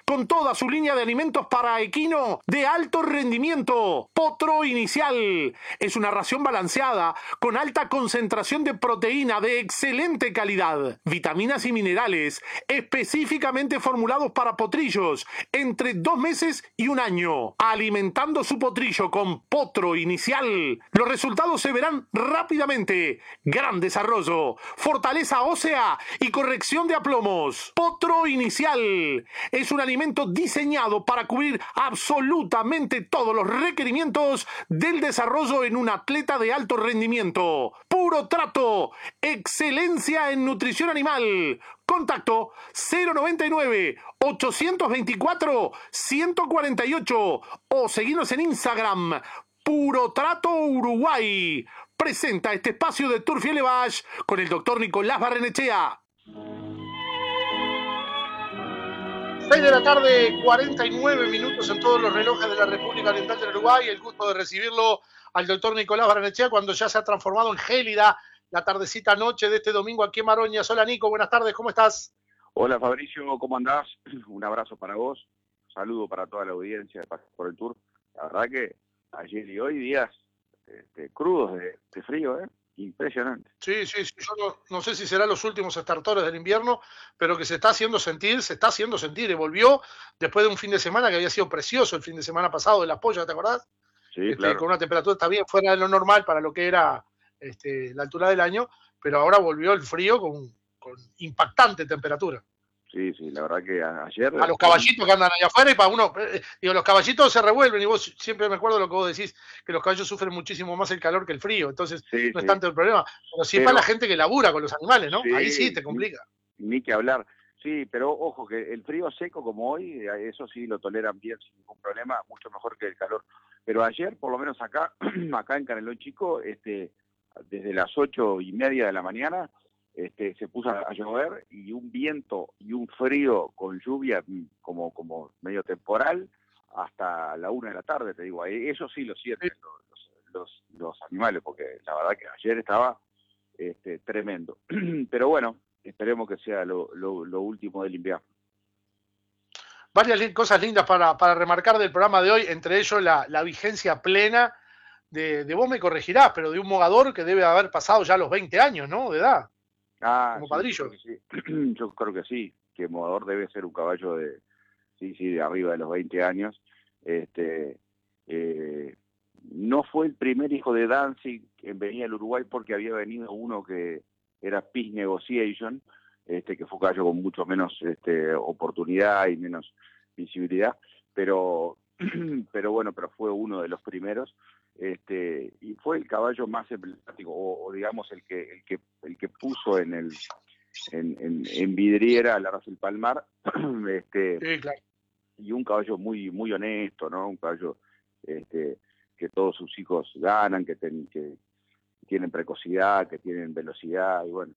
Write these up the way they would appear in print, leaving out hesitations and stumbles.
con toda su línea de alimentos para equino de alto rendimiento. Potro Inicial es una ración balanceada con alta concentración de proteína de excelente calidad, vitaminas y minerales específicamente formulados para potrillos entre 2 meses y 1 año. Alimentando su potrillo con Potro Inicial, los resultados se verán rápidamente. Gran desarrollo, fortaleza ósea y corrección de aplomos. Potro Inicial es un alimento diseñado para cubrir absolutamente todos los requerimientos del desarrollo en un atleta de alto rendimiento. Puro trato, excelencia en nutrición animal. Contacto 099-824-148 o seguirnos en Instagram. Puro Trato Uruguay. Presenta este espacio de Turf y Elevage con el doctor Nicolás Barrenechea. 6 de la tarde, 49 minutos en todos los relojes de la República Oriental del Uruguay. El gusto de recibirlo al doctor Nicolás Barrenechea cuando ya se ha transformado en gélida la tardecita noche de este domingo aquí en Maroñas. Hola Nico, buenas tardes, ¿cómo estás? Hola Fabricio, ¿cómo andás? Un abrazo para vos, un saludo para toda la audiencia de Pasos por el Tour. La verdad que ayer y hoy días crudos de frío, impresionante. Sí, yo no sé si serán los últimos estertores del invierno, pero que se está haciendo sentir, y volvió después de un fin de semana que había sido precioso el fin de semana pasado de las Pollas, ¿te acordás? Sí, claro. Con una temperatura está bien fuera de lo normal para lo que era la altura del año, pero ahora volvió el frío con impactante temperatura. Sí, la verdad que ayer... A los caballitos que andan allá afuera y para uno, los caballitos se revuelven y vos siempre me acuerdo lo que vos decís, que los caballos sufren muchísimo más el calor que el frío, entonces no es tanto el problema, pero sí para la gente que labura con los animales, ¿no? Ahí sí te complica. Ni que hablar. Sí, pero ojo, que el frío seco como hoy, eso sí lo toleran bien sin ningún problema, mucho mejor que el calor. Pero ayer, por lo menos acá en Canelón Chico, desde las 8:30 de la mañana, se puso a llover y un viento y un frío con lluvia como medio temporal hasta la 1 de la tarde, te digo. Eso sí lo sienten los animales, porque la verdad que ayer estaba tremendo. Pero bueno, esperemos que sea lo último del invierno. Varias cosas lindas para remarcar del programa de hoy, entre ellos la vigencia plena de vos me corregirás, pero de un mogador que debe haber pasado ya los 20 años, ¿no? De edad. Como padrillo. Yo creo que sí, que Mogador debe ser un caballo de arriba de los 20 años. No fue el primer hijo de Danzig en venir al Uruguay, porque había venido uno que era Peace Negotiation, que fue un caballo con mucho menos oportunidad y menos visibilidad, pero fue uno de los primeros. Y fue el caballo más emblemático, o digamos el que puso en vidriera a la Russell Palmar, sí, claro. Y un caballo muy muy honesto, ¿no? Un caballo que todos sus hijos ganan, que tienen precocidad, que tienen velocidad, y bueno,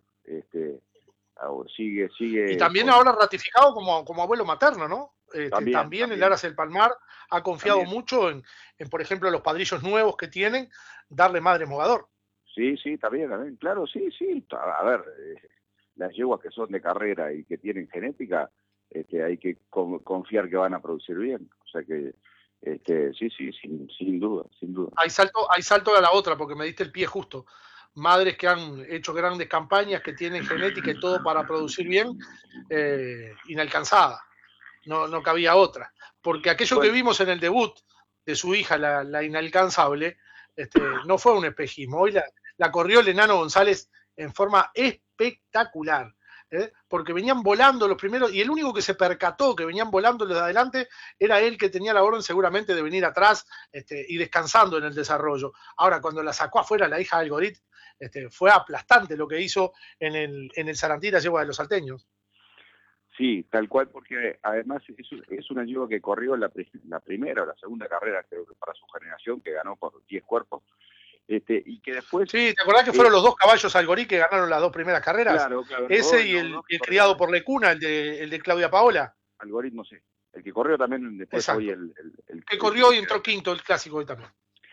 sigue. Y también ahora ratificado como abuelo materno, ¿no? También el Aras del Palmar ha confiado mucho en, por ejemplo, los padrillos nuevos que tienen, darle madre mogador. Sí, también, claro, sí. A ver, las yeguas que son de carrera y que tienen genética, hay que confiar que van a producir bien. O sea que, sí, sin duda. Hay salto a la otra, porque me diste el pie justo. Madres que han hecho grandes campañas, que tienen genética y todo para producir bien, inalcanzada. No cabía otra. Porque aquello que vimos en el debut de su hija, la inalcanzable, no fue un espejismo. Hoy la corrió el enano González en forma espectacular. Porque venían volando los primeros, y el único que se percató que venían volando los de adelante era él, que tenía la orden seguramente de venir atrás y descansando en el desarrollo. Ahora, cuando la sacó afuera la hija de Algorit, fue aplastante lo que hizo en el Sarandí, la yegua de los salteños. Sí, tal cual, porque además es una yegua que corrió la primera o la segunda carrera, creo que para su generación, que ganó por 10 cuerpos, y que después... Sí, ¿te acordás que fueron los dos caballos Algorí que ganaron las dos primeras carreras? Claro. Ese y el criado por Lecuna, el de Claudia Paola. Algorí, no sé. El que corrió también después. Exacto. Hoy el que corrió y entró quinto, el clásico hoy también.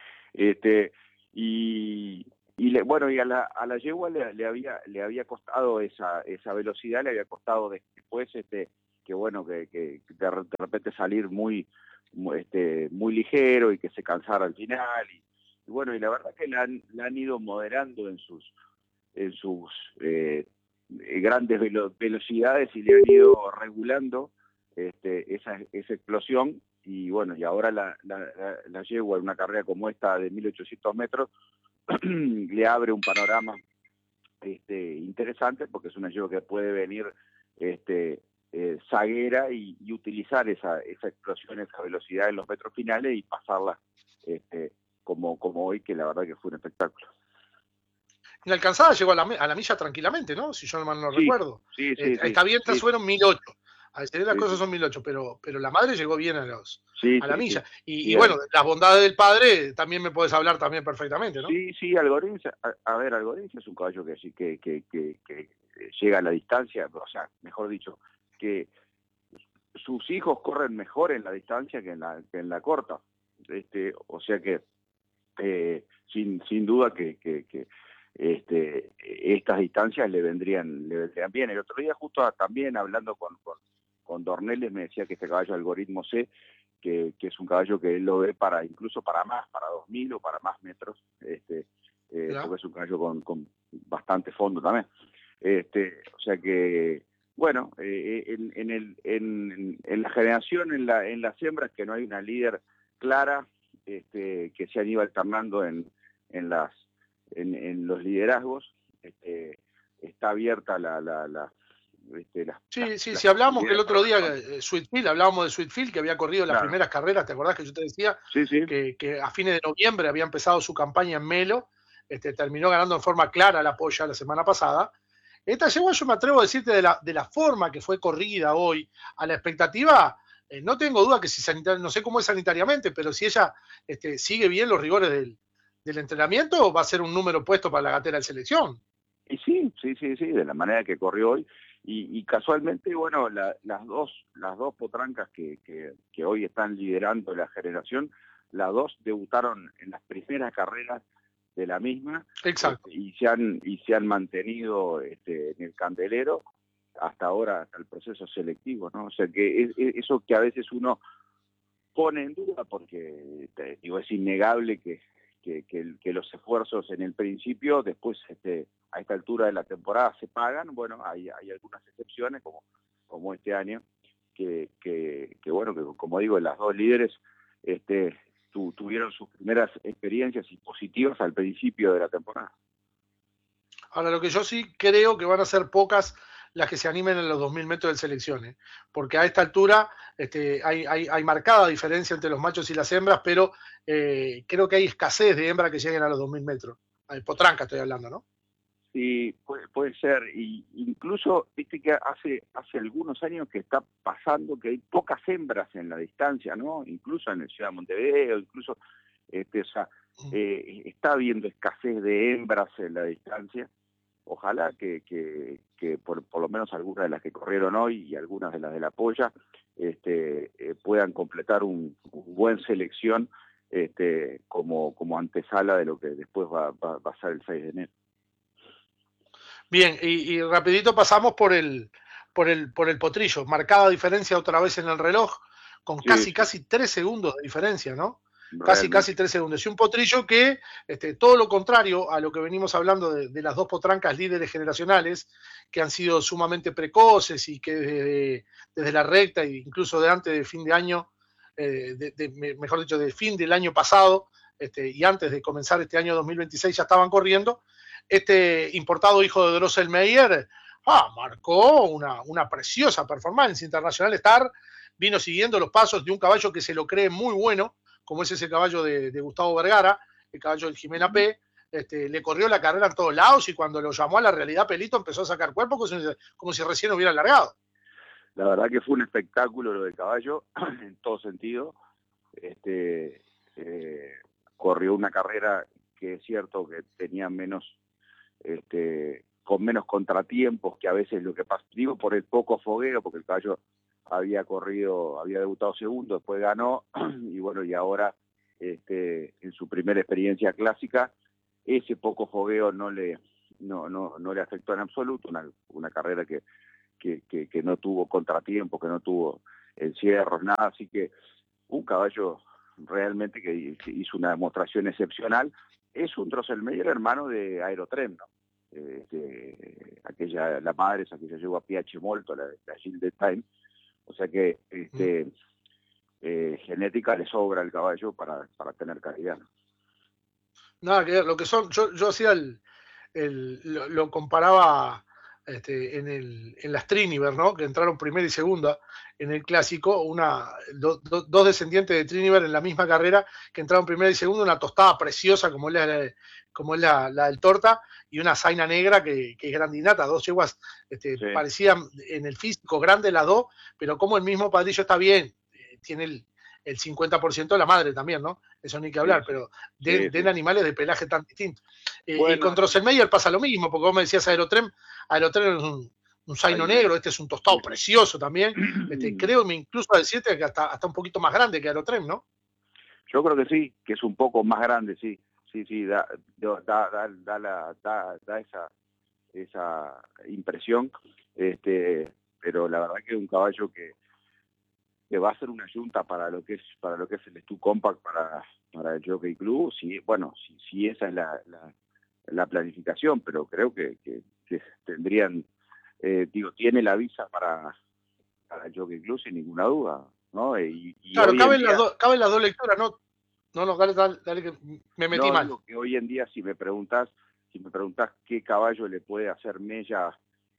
Y a la yegua le había costado esa velocidad, le había costado después bueno, que de repente salir muy ligero y que se cansara al final. Y bueno, y la verdad que la han ido moderando en sus grandes velocidades y le han ido regulando esa explosión. Y bueno, y ahora la yegua en una carrera como esta de 1800 metros le abre un panorama interesante, porque es una yegua que puede venir zaguera y utilizar esa explosión, esa velocidad en los metros finales y pasarla como hoy, que la verdad que fue un espectáculo. Inalcanzada llegó a la milla tranquilamente, ¿no? Si yo mal no Sí, recuerdo. sí, Está bien, sí, fueron 1008. A decir las sí, cosas sí, son 1008, pero la madre llegó bien sí, a la sí, milla. sí, Y sí, bueno, las bondades del padre también me puedes hablar también perfectamente, ¿no? sí, Algoritmo, a ver, Algoritmo es un caballo que sí, que llega a la distancia, o sea, mejor dicho, que sus hijos corren mejor en la distancia que en la corta. O sea que sin duda que estas distancias le vendrían bien. El otro día justo también hablando con Dorneles me decía que este caballo Algoritmo C, que es un caballo que él lo ve incluso para más, para 2000 o para más metros, porque es un caballo con bastante fondo también. O sea que, bueno, en la generación, en las hembras, que no hay una líder clara, que se han ido alternando en los liderazgos, está abierta Sí, hablábamos que el posibilidades para otro día, ver. Sweetfield, hablábamos de Sweetfield, que había corrido las Claro, primeras carreras, ¿te acordás que yo te decía sí, sí, que a fines de noviembre había empezado su campaña en Melo? Terminó ganando en forma clara la polla la semana pasada. Esta yegua, yo me atrevo a decirte de la forma que fue corrida hoy a la expectativa, no tengo duda que si no sé cómo es sanitariamente, pero si ella sigue bien los rigores del entrenamiento, va a ser un número puesto para la gatera de selección. y sí, de la manera que corrió hoy. Y casualmente, bueno, las dos potrancas que hoy están liderando la generación, las dos debutaron en las primeras carreras de la misma, Exacto. y se han mantenido en el candelero hasta ahora, hasta el proceso selectivo, ¿no? O sea que eso que a veces uno pone en duda, porque digo, es innegable que los esfuerzos en el principio, después a esta altura de la temporada se pagan. Bueno, hay algunas excepciones, como este año, bueno, que como digo, las dos líderes tuvieron sus primeras experiencias y positivas al principio de la temporada. Ahora, lo que yo sí creo que van a ser pocas las que se animen en los 2000 metros de selección, ¿eh? Porque a esta altura hay marcada diferencia entre los machos y las hembras, pero creo que hay escasez de hembras que lleguen a los 2000 metros. Potranca estoy hablando, ¿no? Sí, puede ser. Y incluso, viste que hace algunos años que está pasando que hay pocas hembras en la distancia, ¿no? Incluso en el Ciudad de Montevideo, incluso, o sea, está habiendo escasez de hembras en la distancia. Ojalá que por lo menos algunas de las que corrieron hoy y algunas de las de la polla puedan completar un buen selección como antesala de lo que después va a ser el 6 de enero. Bien, y rapidito pasamos por el potrillo. Marcada diferencia otra vez en el reloj, con Sí, sí, casi 3 segundos de diferencia, ¿no? Casi realmente. 3 segundos. Y un potrillo que, todo lo contrario a lo que venimos hablando de las dos potrancas líderes generacionales, que han sido sumamente precoces y que desde la recta e incluso de antes de fin de año, mejor dicho, de fin del año pasado, y antes de comenzar este año 2026 ya estaban corriendo. Este importado hijo de Drosselmeyer marcó una preciosa performance internacional. Star vino siguiendo los pasos de un caballo que se lo cree muy bueno, como es ese caballo de Gustavo Vergara, el caballo del Jimena P. Le corrió la carrera en todos lados y cuando lo llamó a la realidad Pelito empezó a sacar cuerpo como si recién hubiera largado. La verdad que fue un espectáculo lo del caballo, en todo sentido. Corrió una carrera que es cierto que tenía con menos contratiempos que a veces lo que pasa. Digo por el poco fogueo, porque el caballo había debutado segundo, después ganó, y bueno, y ahora en su primera experiencia clásica, ese poco fogueo no le afectó en absoluto, una carrera que que no tuvo contratiempo, que no tuvo encierros, nada, así que un caballo realmente que hizo una demostración excepcional. Es un Drosselmeyer hermano de Aerotrem, ¿no? La madre es aquella llegó a PH Molto, la Gilles Time, o sea que genética le sobra al caballo para tener calidad, ¿no? Nada que ver, lo que son, yo hacía lo comparaba en las Triniver, ¿no? Que entraron primera y segunda en el clásico, dos descendientes de Triniver en la misma carrera que entraron primera y segunda, una tostada preciosa como es la del Torta, y una zaina negra que es grandinata, dos yeguas Sí. parecían en el físico grandes las dos, pero como el mismo padrillo está bien, tiene el 50% de la madre también, ¿no? Eso ni que hablar, Sí, pero sí, den sí. animales de pelaje tan distinto. Bueno, y con Drosselmeyer pasa lo mismo, porque vos me decías Aerotrem es un zaino negro, este es un tostado precioso también. Creo, incluso a decirte que hasta un poquito más grande que Aerotrem, ¿no? Yo creo que sí, que es un poco más grande, sí, da esa impresión, pero la verdad que es un caballo que va a ser una yunta para lo que es el Stu Compact para el Jockey Club. Sí, bueno, sí esa es la planificación, pero creo que tendrían, tiene la visa para el Jockey Club sin ninguna duda, ¿no? Y claro, hoy caben las dos lecturas, ¿no? No, dale que me metí mal. Digo que hoy en día si me preguntás qué caballo le puede hacer mella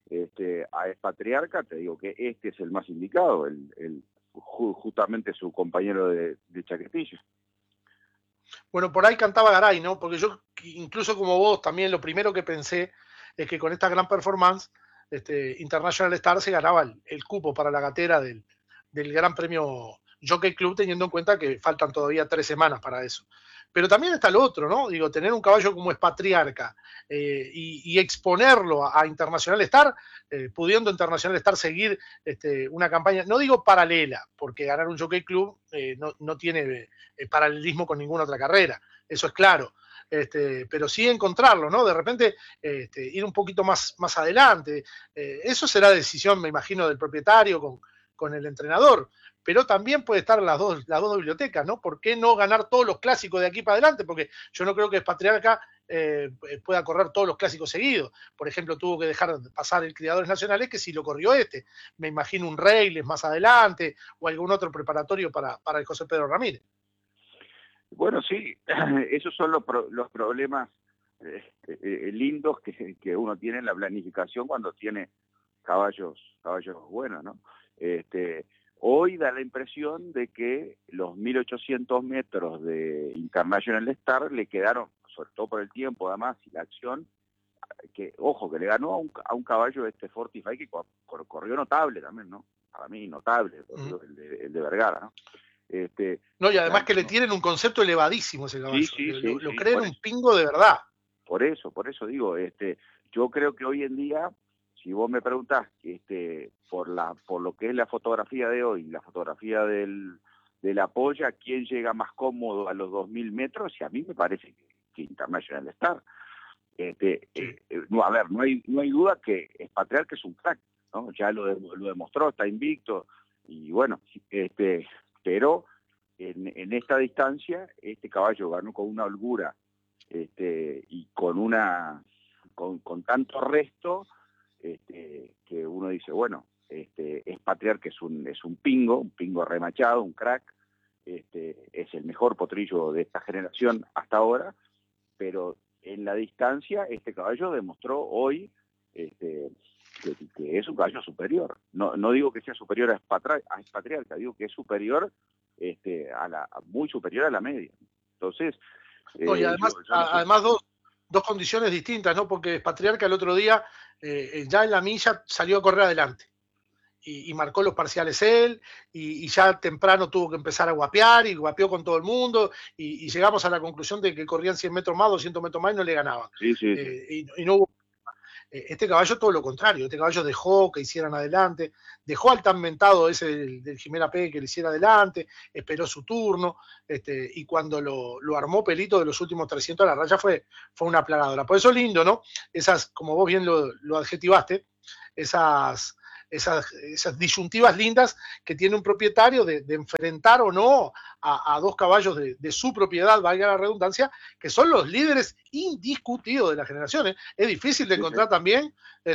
a Expatriarca, te digo que este es el más indicado, justamente su compañero de Chaquetillo. Bueno, por ahí cantaba Garay, ¿no? Porque yo, incluso como vos, también lo primero que pensé es que con esta gran performance, International Star se ganaba el cupo para la gatera del Gran Premio Jockey Club, teniendo en cuenta que faltan todavía 3 semanas para eso. Pero también está lo otro, ¿no? Digo, tener un caballo como Expatriarca y exponerlo a International Star, pudiendo International Star seguir una campaña, no digo paralela, porque ganar un Jockey Club no tiene paralelismo con ninguna otra carrera, eso es claro. Pero sí encontrarlo, ¿no? De repente ir un poquito más adelante. Eso será decisión, me imagino, del propietario con el entrenador. Pero también puede estar las dos bibliotecas, ¿no? ¿Por qué no ganar todos los clásicos de aquí para adelante? Porque yo no creo que Patriarca pueda correr todos los clásicos seguidos. Por ejemplo, tuvo que dejar pasar el Criadores Nacionales, que sí lo corrió Me imagino un Reyles más adelante o algún otro preparatorio para el José Pedro Ramírez. Bueno, sí, esos son los problemas lindos que uno tiene en la planificación cuando tiene caballos buenos, ¿no? Hoy da la impresión de que los 1800 metros de International Star le quedaron, sobre todo por el tiempo además y la acción, que ojo, que le ganó a un caballo Fortify que corrió notable también, ¿no? Para mí notable, el de Vergara, ¿no? No, y además que le tienen un concepto elevadísimo ese caballo. Sí, lo creen un pingo de verdad. Por eso digo, yo creo que hoy en día, si vos me preguntás por lo que es la fotografía de hoy, la fotografía de la polla, ¿quién llega más cómodo a los 2000 metros? Y a mí me parece que International Star. A ver, no hay duda que Expatriarca es un crack, ¿no? Ya lo demostró, está invicto, y bueno, pero en esta distancia, este caballo ganó con una holgura y con tanto resto que uno dice, bueno, Expatriarca es un pingo remachado, un crack, es el mejor potrillo de esta generación hasta ahora, pero en la distancia este caballo demostró hoy que es un caballo superior. No digo que sea superior a Expatriarca, digo que es superior muy superior a la media. Entonces, y además dos condiciones distintas, ¿no? Porque Patriarca el otro día, ya en la milla, salió a correr adelante. Y marcó los parciales él, y ya temprano tuvo que empezar a guapear, y guapeó con todo el mundo, y llegamos a la conclusión de que corrían 100 metros más, 200 metros más, y no le ganaban. Sí. Y no hubo. Este caballo todo lo contrario, este caballo dejó que hicieran adelante, dejó al tan mentado ese del Jimena P que le hiciera adelante, esperó su turno, y cuando lo armó Pelito de los últimos 300 a la raya fue una plagadora. Por eso lindo, ¿no? Esas, como vos bien lo adjetivaste, esas esas disyuntivas lindas que tiene un propietario de enfrentar o no a dos caballos de su propiedad, valga la redundancia, que son los líderes indiscutidos de la generación. Es difícil de encontrar también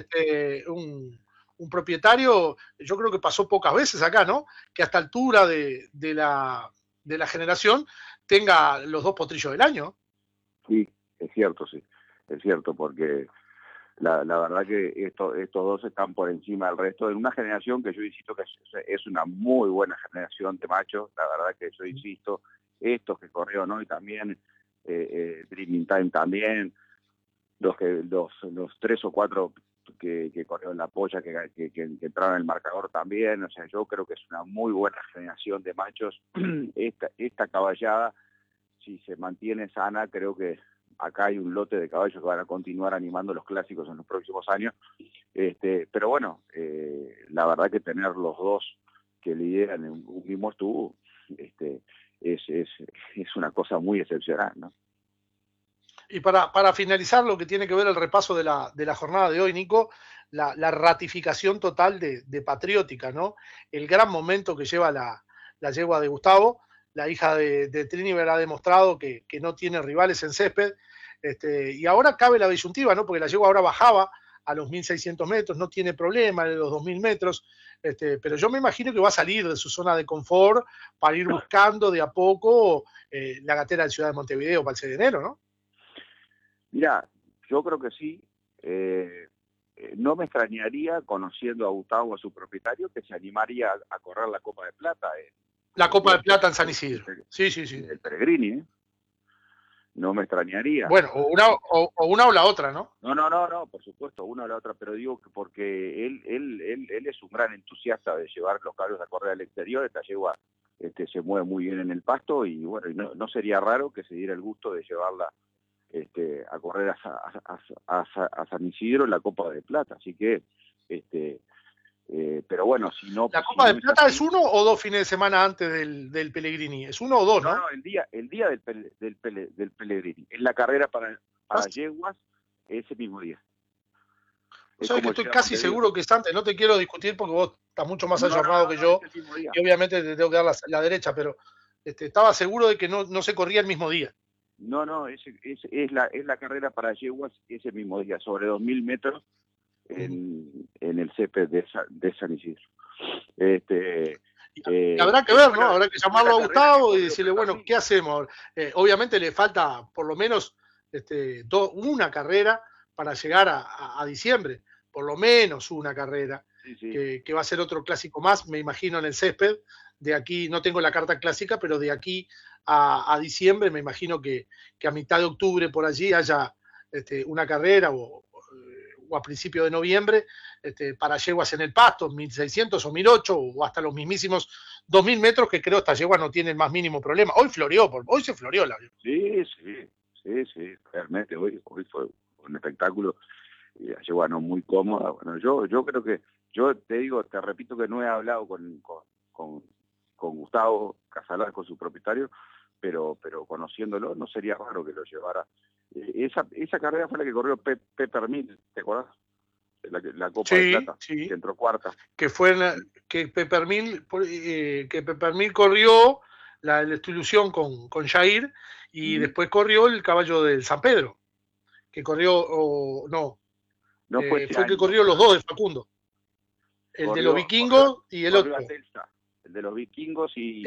un propietario, yo creo que pasó pocas veces acá, ¿no? Que a esta altura de la generación tenga los dos potrillos del año. Sí, es cierto, porque la verdad que estos dos están por encima del resto, en una generación que yo insisto que es una muy buena generación de machos, la verdad que yo insisto, estos que corrieron hoy también, Dreaming Time también, los 3 o 4 que corrieron la polla, que entraron en el marcador también, o sea, yo creo que es una muy buena generación de machos. Esta caballada, si se mantiene sana, creo que acá hay un lote de caballos que van a continuar animando los clásicos en los próximos años, pero bueno, la verdad que tener los dos que lideran en un mismo estuvo, es una cosa muy excepcional, ¿no? Y para finalizar lo que tiene que ver el repaso de la jornada de hoy, Nico, la ratificación total de Patriótica, ¿no? El gran momento que lleva la yegua de Gustavo, la hija de Trinidad ha demostrado que no tiene rivales en césped, y ahora cabe la disyuntiva, ¿no? Porque la yegua ahora bajaba a los 1.600 metros, no tiene problema en los 2.000 metros, pero yo me imagino que va a salir de su zona de confort para ir buscando de a poco la gatera de Ciudad de Montevideo para el 6 de enero, ¿no? Mira, yo creo que sí. No me extrañaría, conociendo a Gustavo, a su propietario, que se animaría a correr la Copa de Plata. La Copa de Plata en San Isidro. Sí. El Pellegrini, ¿eh? No me extrañaría. Bueno, o una o la otra, ¿no? No, por supuesto, una o la otra, pero digo que porque él es un gran entusiasta de llevar los caballos a correr al exterior. Esta yegua se mueve muy bien en el pasto y bueno, no sería raro que se diera el gusto de llevarla a correr a San Isidro en la Copa de Plata, así que pero bueno, si no... ¿La Copa de Plata es 1 o 2 fines de semana antes del Pellegrini? Es 1 o 2, ¿no? No, el día del Pellegrini. Es la carrera para yeguas ese mismo día. Sabes que estoy casi seguro que es antes, no te quiero discutir porque vos estás mucho más ayornado que yo, y obviamente te tengo que dar la derecha, pero estaba seguro de que no se corría el mismo día. No, es la carrera para yeguas ese mismo día, sobre 2.000 metros en el césped de San Isidro. Y habrá que ver, ¿no? Habrá que llamarlo a Gustavo y decirle, bueno, ¿qué hacemos? Obviamente le falta por lo menos una carrera para llegar a diciembre, por lo menos una carrera, sí. Que va a ser otro clásico más, me imagino, en el césped. De aquí, no tengo la carta clásica, pero de aquí a diciembre me imagino que a mitad de octubre por allí haya una carrera o a principios de noviembre para yeguas en el pasto, 1.600 o 1.008 o hasta los mismísimos 2.000 metros, que creo esta yegua no tiene el más mínimo problema. Hoy se floreó la yegua. Sí, realmente hoy fue un espectáculo y la yegua no muy cómoda. Bueno, yo creo que, te repito que no he hablado con Gustavo Casalar, con su propietario, pero conociéndolo no sería raro que lo llevara. Esa carrera fue la que corrió Peppermint, ¿te acuerdas? La Copa de Plata, que entró cuarta. Que fue que Peppermint corrió la distribución con Jair y después corrió el caballo del San Pedro, que corrió, fue que corrió los dos de Facundo. El de los vikingos y el otro. El de los vikingos y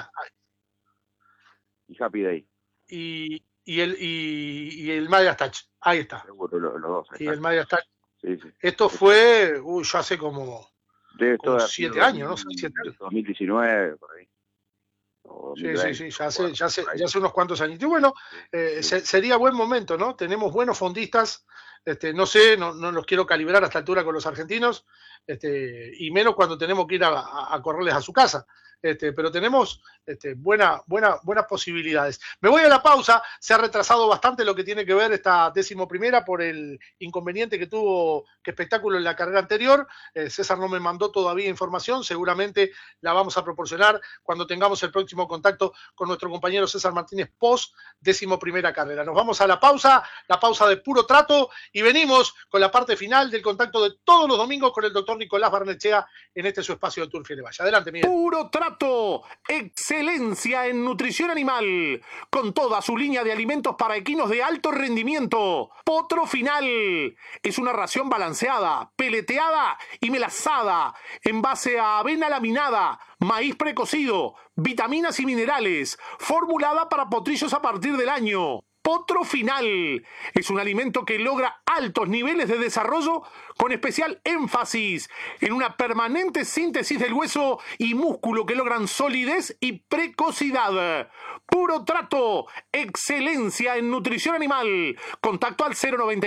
Happy Day. Y el Maya Stach, ahí está. Seguro, los dos. Y el Maya Stach. Sí. Esto fue, ya hace como 7 años, ¿no? 7 años. 2019, por ahí. Sí, ya hace unos cuantos años. Y bueno, sería buen momento, ¿no? Tenemos buenos fondistas, no sé, no los quiero calibrar a esta altura con los argentinos, y menos cuando tenemos que ir a correrles a su casa. Pero tenemos buenas posibilidades. Me voy a la pausa, se ha retrasado bastante lo que tiene que ver esta 11ª por el inconveniente que tuvo espectáculo en la carrera anterior. César no me mandó todavía información, seguramente la vamos a proporcionar cuando tengamos el próximo contacto con nuestro compañero César Martínez post 11ª carrera. Nos vamos a la pausa de puro trato Y venimos con la parte final del contacto de todos los domingos con el doctor Nicolás Barnechea en este su espacio de Turfi Valle. Adelante, Miguel. Puro Trato, excelencia en nutrición animal, con toda su línea de alimentos para equinos de alto rendimiento. Potro Final es una ración balanceada, peleteada y melazada, en base a avena laminada, maíz precocido, vitaminas y minerales, formulada para potrillos a partir del año. Potro Final es un alimento que logra altos niveles de desarrollo con especial énfasis en una permanente síntesis del hueso y músculo que logran solidez y precocidad. Puro Trato, excelencia en nutrición animal. Contacto al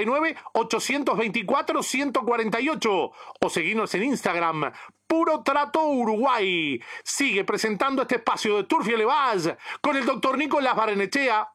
099-824-148 o seguirnos en Instagram. Puro Trato Uruguay. Sigue presentando este espacio de Turfi Elevage con el doctor Nicolás Barnechea.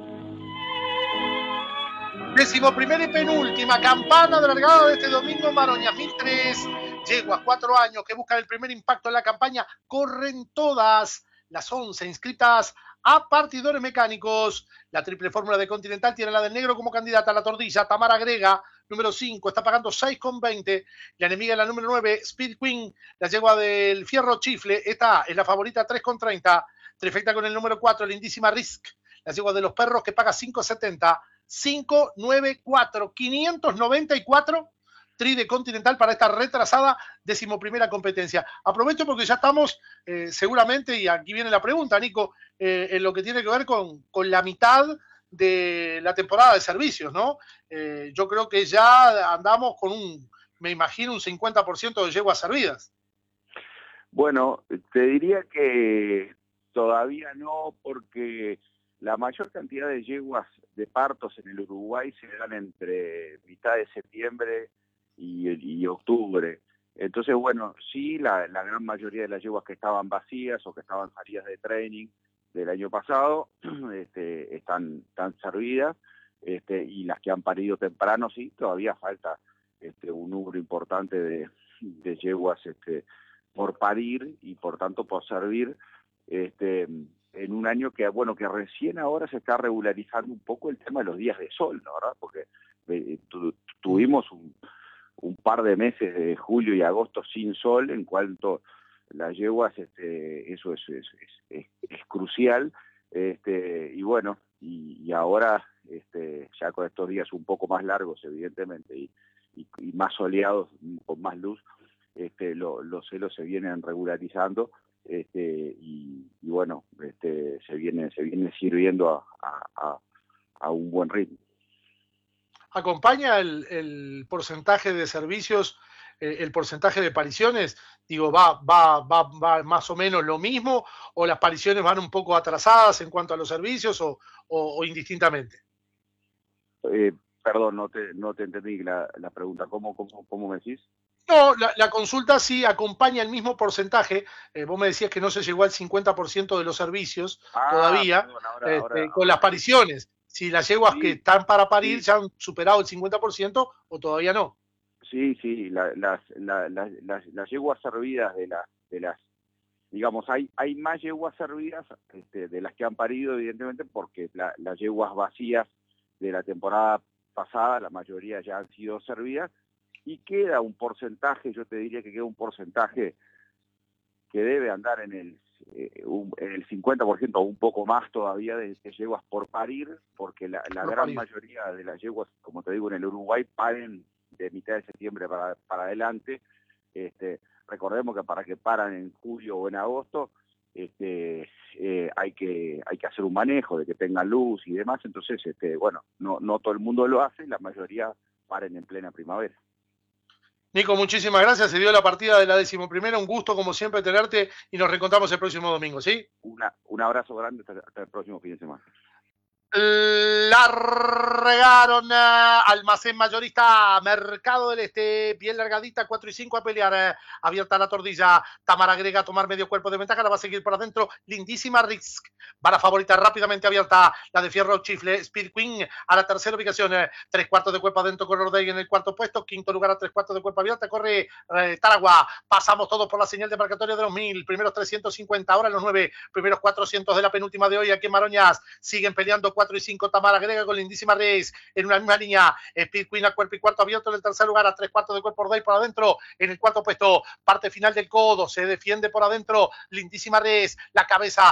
11ª y penúltima campana de largada de este domingo en Maroñas. 1003 yeguas, 4 años, que buscan el primer impacto en la campaña. Corren todas las 11 inscritas a partidores mecánicos. La triple fórmula de Continental tiene la del negro como candidata a la tordilla. Tamara Grega, número 5, está pagando 6,20. La enemiga, la número 9, Speed Queen, la yegua del Fierro Chifle, esta es la favorita, 3,30. Trifecta con el número 4, lindísima Risk, la yegua de los perros, que paga 5,70. 594, 594 tri de Continental para esta retrasada 11ª competencia. Aprovecho porque ya estamos seguramente, y aquí viene la pregunta, Nico, en lo que tiene que ver con la mitad de la temporada de servicios, ¿no? Yo creo que ya andamos con me imagino, un 50% de yeguas servidas. Bueno, te diría que todavía no, porque la mayor cantidad de yeguas de partos en el Uruguay se dan entre mitad de septiembre y octubre. Entonces, bueno, sí, la gran mayoría de las yeguas que estaban vacías o que estaban salidas de training del año pasado están servidas, y las que han parido temprano, sí, todavía falta un número importante de yeguas por parir y por tanto por servir, en un año que, bueno, que recién ahora se está regularizando un poco el tema de los días de sol, ¿no? ¿Verdad? Porque tuvimos un par de meses de julio y agosto sin sol, en cuanto las yeguas, eso es crucial, y bueno, y ahora, ya con estos días un poco más largos, evidentemente, y más soleados, con más luz, los celos se vienen regularizando, y bueno, se viene sirviendo a un buen ritmo. ¿Acompaña el porcentaje de servicios, el porcentaje de pariciones? Digo, ¿va más o menos lo mismo, o las pariciones van un poco atrasadas en cuanto a los servicios, o indistintamente? Perdón, no te entendí la pregunta. ¿Cómo me decís? No, la consulta sí acompaña el mismo porcentaje. Vos me decías que no se llegó al 50% de los servicios todavía, perdón, con las pariciones. Si las yeguas que están para parir ya han superado el 50% o todavía no. Sí, las yeguas servidas de las digamos, hay más yeguas servidas de las que han parido, evidentemente, porque las yeguas vacías de la temporada pasada, la mayoría ya han sido servidas, y queda un porcentaje, yo te diría que queda un porcentaje que debe andar en el 50% o un poco más todavía de yeguas por parir, porque la gran mayoría de las yeguas, como te digo, en el Uruguay paren de mitad de septiembre para adelante. Recordemos que para que paran en julio o en agosto, hay que hacer un manejo de que tengan luz y demás. Entonces, bueno, no todo el mundo lo hace, la mayoría paren en plena primavera. Nico, muchísimas gracias. Se dio la partida de la 11ª. Un gusto, como siempre, tenerte, y nos reencontramos el próximo domingo, ¿sí? Un abrazo grande hasta el próximo fin de semana. Largaron almacén mayorista Mercado del Este, bien largadita, 4 y 5 a pelear, abierta la tordilla. Tamara Grega a tomar medio cuerpo de ventaja, la va a seguir por adentro, lindísima Risk, va la favorita rápidamente abierta, la de Fierro Chifle, Speed Queen a la tercera ubicación, 3/4 de cuerpo adentro, corre Ordey en el cuarto puesto, quinto lugar a 3/4 de cuerpo abierta, corre Taragua. Pasamos todos por la señal de marcatorio de los 1000, primeros 350, ahora los 9, primeros 400 de la penúltima de hoy aquí en Maroñas, siguen peleando 4 y 5, Tamara agrega con Lindísima Reyes en una misma línea. Speed Queen a cuerpo y cuarto abierto en el tercer lugar, a 3/4 de cuerpo por adentro. En el cuarto puesto, parte final del codo, se defiende por adentro Lindísima Reyes, la cabeza